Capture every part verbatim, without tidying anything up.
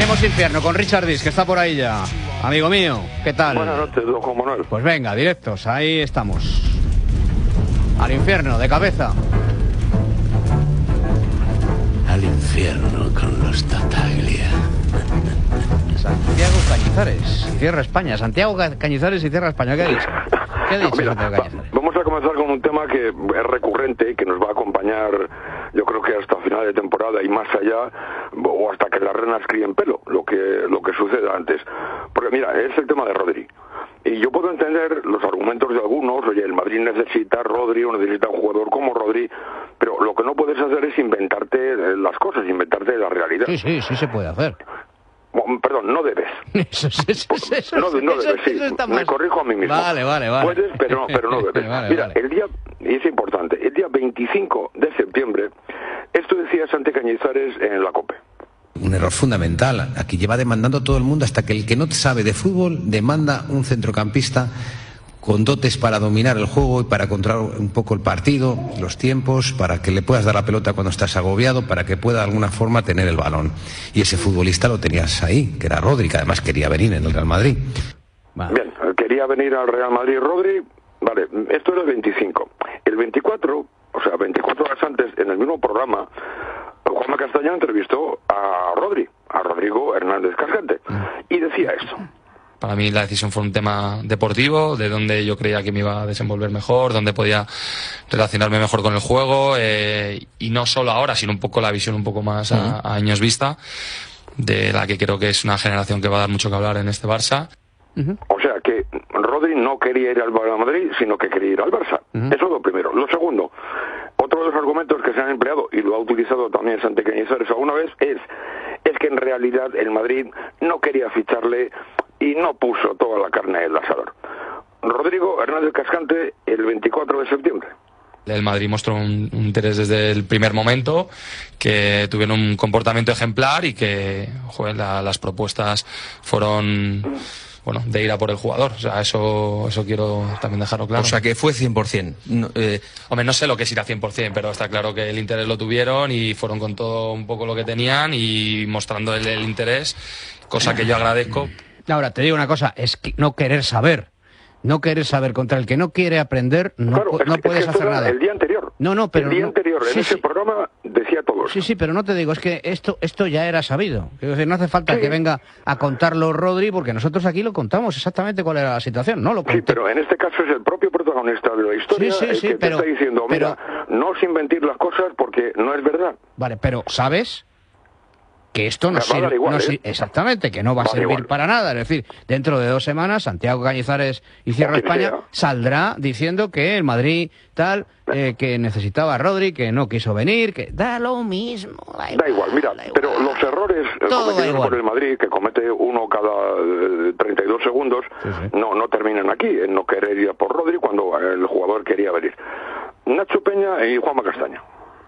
Abrimos infierno con Richard Dis, que está por ahí ya. Amigo mío, ¿qué tal? Buenas noches, don Juan Manuel. Pues venga, directos, ahí estamos. Al infierno, de cabeza. Al infierno con los Tataglia. Santiago Cañizares, Tierra España. Santiago Cañizares y Tierra España. ¿Qué ha dicho? ¿Qué ha dicho Mira, Santiago Cañizares? Vamos a comenzar con un tema que es recurrente y que nos va a acompañar, yo creo que hasta final de temporada y más allá, o hasta que las renas críen pelo, lo que lo que suceda antes. Porque mira, es el tema de Rodri. Y yo puedo entender los argumentos de algunos, oye, el Madrid necesita a Rodri o necesita un jugador como Rodri, pero lo que no puedes hacer es inventarte las cosas, inventarte la realidad. Sí, sí, sí se puede hacer. Bueno, perdón, no debes. Eso, eso, eso, eso, no, no eso, debes, sí. Eso está Me mal. corrijo a mí mismo. Vale, vale, vale. Puedes, pero, pero no debes. Vale, Mira, vale. el día, y es importante, el día veinticinco de septiembre, esto decía Santi Cañizares en la COPE. Un error fundamental. Aquí lleva demandando todo el mundo hasta que el que no sabe de fútbol demanda un centrocampista con dotes para dominar el juego y para controlar un poco el partido, los tiempos, para que le puedas dar la pelota cuando estás agobiado, para que pueda de alguna forma tener el balón. Y ese futbolista lo tenías ahí, que era Rodri, que además quería venir en el Real Madrid. Vale. Bien, quería venir al Real Madrid Rodri, vale, esto era el veinticinco. El veinticuatro, o sea, veinticuatro horas antes, en el mismo programa, Juanma Castaño entrevistó a Rodri, a Rodrigo Hernández Cascante, y decía esto. Para mí la decisión fue un tema deportivo, de donde yo creía que me iba a desenvolver mejor, donde podía relacionarme mejor con el juego, eh, y no solo ahora, sino un poco la visión un poco más a, a años vista, de la que creo que es una generación que va a dar mucho que hablar en este Barça. Uh-huh. O sea que Rodri no quería ir al Real Madrid, sino que quería ir al Barça. Uh-huh. Eso es lo primero. Lo segundo, otro de los argumentos que se han empleado, y lo ha utilizado también Santi Cañizares alguna vez, es, es que en realidad el Madrid no quería ficharle y no puso toda la carne en el asador. Rodrigo Hernández Cascante, el veinticuatro de septiembre. El Madrid mostró un, un interés desde el primer momento, que tuvieron un comportamiento ejemplar y que, joder, la, las propuestas fueron, bueno, de ir a por el jugador. O sea, eso eso quiero también dejarlo claro. O sea que fue cien por cien. No, eh... Hombre, no sé lo que es ir a cien por cien, pero está claro que el interés lo tuvieron y fueron con todo un poco lo que tenían y mostrando el, el interés, cosa que yo agradezco. Ahora, te digo una cosa, es que no querer saber. No querer saber. Contra el que no quiere aprender, no, claro, no es, puedes es que hacer nada. El día anterior. No, no, pero el día no, anterior, en sí, ese sí. programa decía todo eso. Sí, sí, pero no te digo, es que esto esto ya era sabido. Quiero decir, no hace falta sí. que venga a contarlo Rodri, porque nosotros aquí lo contamos exactamente cuál era la situación, ¿no? Lo sí, pero en este caso es el propio protagonista de la historia sí, sí, el sí, que pero, te está diciendo, mira, pero, no os inventéis las cosas porque no es verdad. Vale, pero ¿sabes? Que esto no sirve, igual, no ¿eh? sirve, exactamente, que no va a vale servir igual. para nada. Es decir, dentro de dos semanas, Santiago Cañizares y Tierra España sea. saldrá diciendo que el Madrid tal, eh, que necesitaba a Rodri, que no quiso venir, que da lo mismo. Da igual, da igual mira, da igual. pero los errores Todo cometidos igual. por el Madrid, que comete uno cada eh, treinta y dos segundos, Sí, sí. no no terminan aquí, en no querer ir por Rodri cuando el jugador quería venir. Nacho Peña y Juanma Castaño.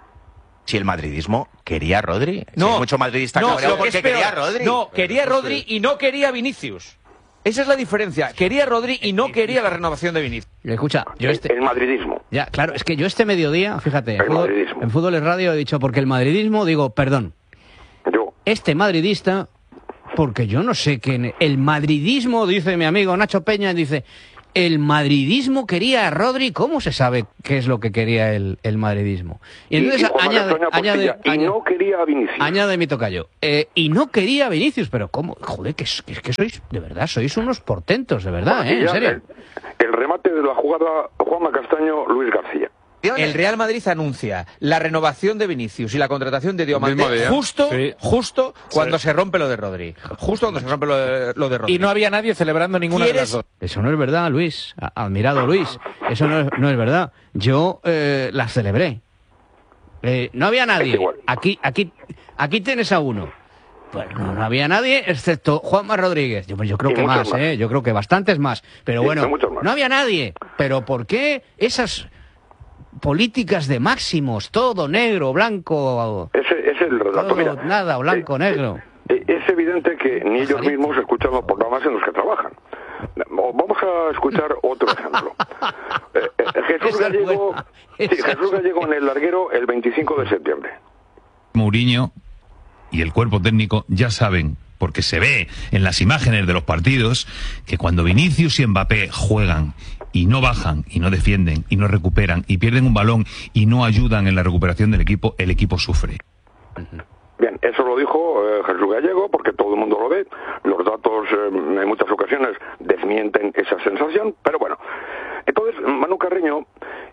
Si el madridismo quería a Rodri. No, si hay mucho madridista no, cabreado lo que porque es peor, quería a Rodri. No, quería a Rodri y no quería a Vinicius. Esa es la diferencia. Quería a Rodri y no quería la renovación de Vinicius. Escucha, yo este... El madridismo. Ya, claro, es que yo este mediodía, fíjate, en El fútbol, madridismo. en Fútbol es Radio he dicho, porque el madridismo, digo, perdón, Yo. este madridista, porque yo no sé quién, el madridismo, dice mi amigo Nacho Peña, dice, el madridismo quería a Rodri, ¿cómo se sabe qué es lo que quería el, el madridismo? Y entonces y, y Juanma añade, Castaño añade, Postilla, y añade, no quería a Vinicius. añade mi tocayo, eh, y no quería a Vinicius, pero ¿cómo? Joder, que es, que es que sois, de verdad, sois unos portentos, de verdad, Bueno, ¿eh? En ya, serio. El, el remate de la jugada, Juanma Castaño, Luis García. El Real Madrid anuncia la renovación de Vinicius y la contratación de Diomande justo, Sí. justo cuando Sí. se rompe lo de Rodri. Justo cuando se rompe lo de, lo de Rodri. Y no había nadie celebrando ninguna de las ¿Quieres- dos. Eso no es verdad, Luis. A- Admirado, Luis. Eso no es, no es verdad. Yo eh, la celebré. Eh, no había Es nadie. igual. Aquí, aquí, aquí tienes a uno. Pues no, no había nadie, excepto Juanma Rodríguez. Yo, pues yo creo Y que muchos más, más. ¿eh? Yo creo que bastantes más. Pero Sí, bueno, hay muchos más. no había nadie. Pero ¿por qué esas políticas de máximos? Todo negro, blanco, Ese es el relato. todo, Mira, nada, blanco, eh, negro. eh, es evidente que ni ellos Pajarito. mismos escuchan los programas en los que trabajan. Vamos a escuchar otro ejemplo. Eh, eh, Jesús Esa es Gallego, buena. sí, Esa Jesús es Gallego en el larguero el veinticinco de septiembre. Mourinho y el cuerpo técnico ya saben porque se ve en las imágenes de los partidos que cuando Vinicius y Mbappé juegan y no bajan, y no defienden, y no recuperan, y pierden un balón y no ayudan en la recuperación del equipo, el equipo sufre. Bien, eso lo dijo eh, Jesús Gallego, porque todo el mundo lo ve. Los datos eh, en muchas ocasiones desmienten esa sensación, pero bueno. Entonces, Manu Carreño,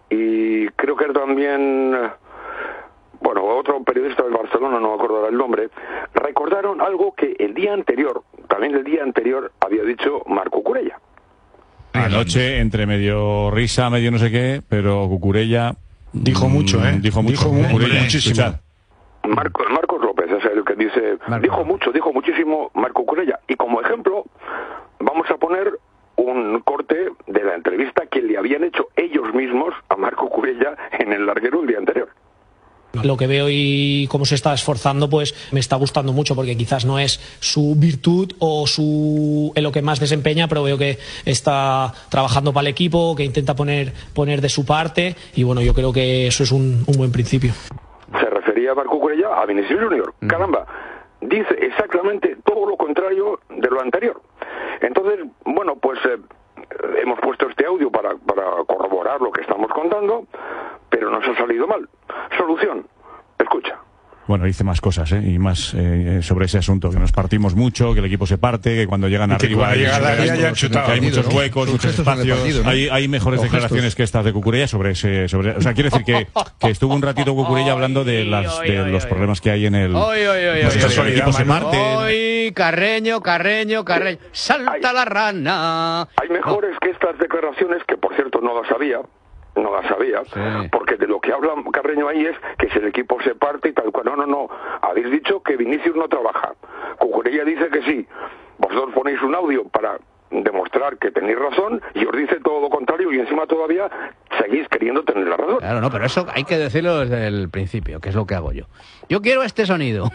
y creo que también, bueno, otro periodista del Barcelona, no me acuerdo ahora el nombre, recordaron algo que el día anterior, también el día anterior, había dicho Marco Cucurella. Anoche, entre medio risa, medio no sé qué, pero Cucurella... Dijo mucho, ¿eh? Dijo mucho. Dijo Cucurella, muchísimo. escuchad. Marco, Marcos López es el que dice, Marco. dijo mucho, dijo muchísimo Marco Cucurella. Y como ejemplo, vamos a poner un corte de la entrevista que le habían hecho ellos mismos a Marco Cucurella en el larguero el día anterior. Lo que veo y cómo se está esforzando, pues me está gustando mucho, porque quizás no es su virtud o su en lo que más desempeña, pero veo que está trabajando para el equipo, que intenta poner, poner de su parte, y bueno, yo creo que eso es un, un buen principio. Se refería a Marco Cucurella a Vinicius Junior. Mm. Caramba, dice exactamente todo lo contrario de lo anterior. Entonces, bueno, pues eh, hemos puesto este audio para, para corroborar lo que estamos contando, pero nos ha salido mal. Solución, escucha. Bueno, dice más cosas, ¿eh? Y más eh, sobre ese asunto, que nos partimos mucho, que el equipo se parte, que cuando llegan arriba hay, llega hay, hay, que hay muchos ¿no? huecos, muchos espacios. Partido, ¿no? Hay, hay mejores Los declaraciones gestos. que estas de Cucurella sobre ese... Sobre, o sea, quiero decir que, que estuvo un ratito Cucurella hablando de, las, de los problemas que hay en el... Oy, oy, oy, pues oy, el equipo se parte. Oy, Carreño, Carreño, Carreño. ¡Salta hay, la rana! Hay mejores no. que estas declaraciones, que por cierto no las sabía, no la sabía, sí. porque de lo que habla Carreño ahí es que si el equipo se parte y tal cual. No, no, no. Habéis dicho que Vinicius no trabaja. Cucurella dice que sí. Vosotros ponéis un audio para demostrar que tenéis razón y os dice todo lo contrario y encima todavía seguís queriendo tener la razón. Claro, no, pero eso hay que decirlo desde el principio, que es lo que hago yo. Yo quiero este sonido.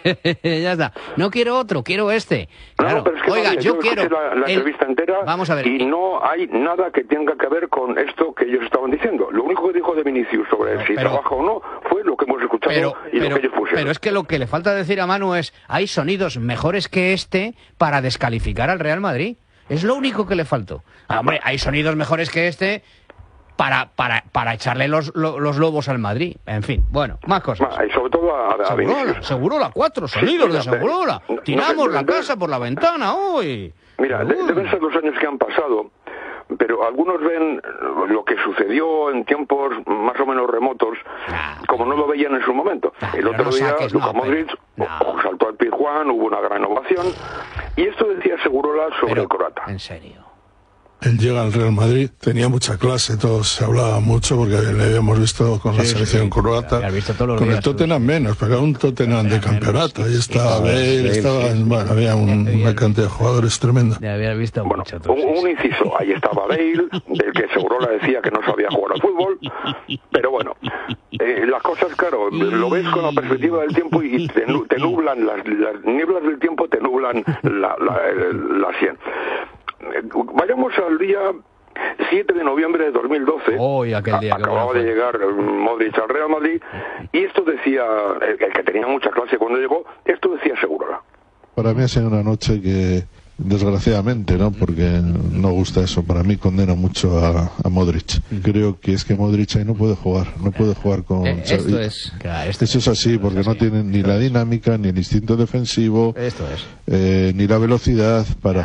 Ya está. No quiero otro, quiero este. Claro. No, pero es que Oiga, no, yo, yo quiero la, la el... entrevista entera. Vamos a ver. Y no hay nada que tenga que ver con esto que ellos estaban diciendo. Lo único que dijo de Vinicius sobre no, si pero... trabaja o no fue lo que hemos escuchado pero, y pero, lo que ellos pusieron. Pero es que lo que le falta decir a Manu es hay sonidos mejores que este para descalificar al Real Madrid. Es lo único que le faltó. Ah, hombre, hay sonidos mejores que este para para para echarle los, los, los lobos al Madrid. En fin, bueno, más cosas. Ah, y sobre todo a, a Segurola, Segurola, cuatro sonidos sí, de Segurola. No, Tiramos no, la casa por la ventana hoy. Mira, de, deben ser los años que han pasado, pero algunos ven lo que sucedió en tiempos más o menos remotos nah, como no lo veían en su momento. Nah, el otro no día, saques, Luka no, Modric no. saltó al Pizjuán, hubo una gran ovación, y esto decía Segurola sobre pero, el croata. En serio. Él llega al Real Madrid, tenía mucha clase, todos se hablaba mucho porque le habíamos visto con sí, la selección sí, croata, con el Tottenham menos, pero era un Tottenham de campeonato, ahí estaba Bale, estaba, bueno, había un, una cantidad de jugadores tremenda. Había visto bueno, mucho, un, un inciso, ahí estaba Bale, del que Segurola decía que no sabía jugar al fútbol, pero bueno, eh, las cosas, claro, lo ves con la perspectiva del tiempo y te, te nublan, las, las nieblas del tiempo te nublan la, la, la sien. Vayamos al día siete de noviembre de dos mil doce. Oh, aquel día, acababa de llegar Modric al Real Madrid y esto decía, el, el que tenía mucha clase cuando llegó, esto decía Segurola. Para mí ha sido una noche que, desgraciadamente, ¿no? Porque no gusta eso, para mí condena mucho a, a Modric. Creo que es que Modric ahí no puede jugar, no puede jugar con... Eh, esto es... Claro, esto eso es así, porque no tiene ni la dinámica, ni el instinto defensivo, esto es. Eh, ni la velocidad para...